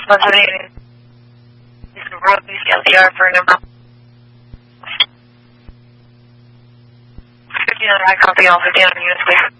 178. Road BCLDR for number 59. I copy all 59 units, please.